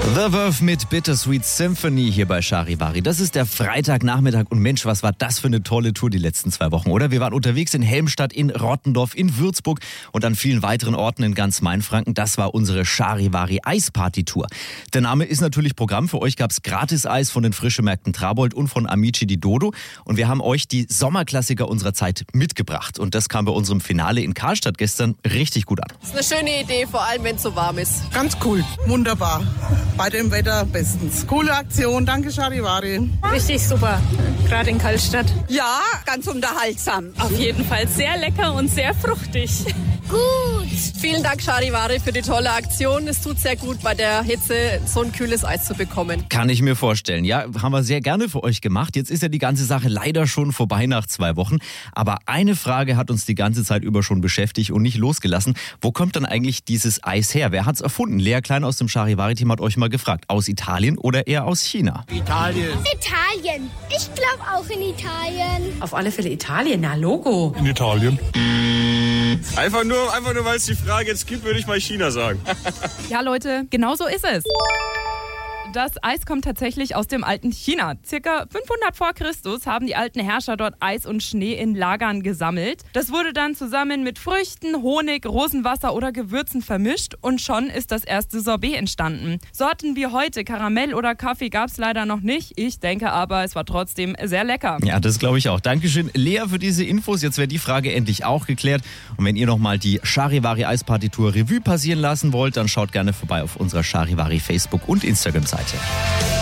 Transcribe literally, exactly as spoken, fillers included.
The Verve mit Bittersweet Symphony hier bei Charivari. Das ist der Freitagnachmittag und Mensch, was war das für eine tolle Tour die letzten zwei Wochen, oder? Wir waren unterwegs in Helmstadt, in Rottendorf, in Würzburg und an vielen weiteren Orten in ganz Mainfranken. Das war unsere Charivari Eisparty-Tour. Der Name ist natürlich Programm. Für euch gab es Gratis-Eis von den Frischemärkten Trabold und von Amici di Dodo. Und wir haben euch die Sommerklassiker unserer Zeit mitgebracht. Und das kam bei unserem Finale in Karlstadt gestern richtig gut an. Das ist eine schöne Idee, vor allem wenn es so warm ist. Ganz cool, wunderbar. Bei dem Wetter bestens. Coole Aktion, danke Charivari. Richtig super, gerade in Karlstadt. Ja, ganz unterhaltsam. Auf jeden Fall sehr lecker und sehr fruchtig. Gut. Vielen Dank Charivari für die tolle Aktion. Es tut sehr gut, bei der Hitze so ein kühles Eis zu bekommen. Kann ich mir vorstellen. Ja, haben wir sehr gerne für euch gemacht. Jetzt ist ja die ganze Sache leider schon vorbei nach zwei Wochen. Aber eine Frage hat uns die ganze Zeit über schon beschäftigt und nicht losgelassen. Wo kommt dann eigentlich dieses Eis her? Wer hat's erfunden? Lea Klein aus dem Charivari-Team hat euch mal gefragt. Aus Italien oder eher aus China? Italien. Italien. Ich glaube auch in Italien. Auf alle Fälle Italien, na Logo. In Italien. Einfach nur, einfach nur weil es die Frage jetzt gibt, würde ich mal China sagen. Ja Leute, genau so ist es. Das Eis kommt tatsächlich aus dem alten China. Circa fünfhundert vor Christus haben die alten Herrscher dort Eis und Schnee in Lagern gesammelt. Das wurde dann zusammen mit Früchten, Honig, Rosenwasser oder Gewürzen vermischt und schon ist das erste Sorbet entstanden. Sorten wie heute, Karamell oder Kaffee gab es leider noch nicht. Ich denke aber, es war trotzdem sehr lecker. Ja, das glaube ich auch. Dankeschön, Lea, für diese Infos. Jetzt wäre die Frage endlich auch geklärt. Und wenn ihr nochmal die Charivari Eisparty-Tour Revue passieren lassen wollt, dann schaut gerne vorbei auf unserer Charivari Facebook- und Instagram-Seite.